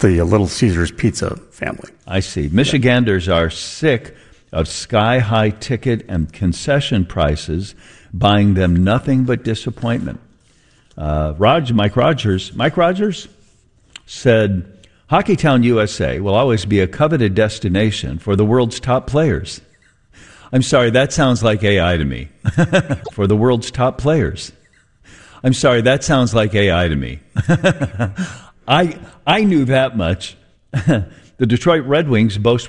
the Little Caesars Pizza family. I see. Michiganders are sick of sky-high ticket and concession prices, buying them nothing but disappointment. Mike Rogers said, Hockeytown, USA will always be a coveted destination for the world's top players. I'm sorry, that sounds like AI to me. For the world's top players. I'm sorry, that sounds like AI to me. I knew that much. The Detroit Red Wings boast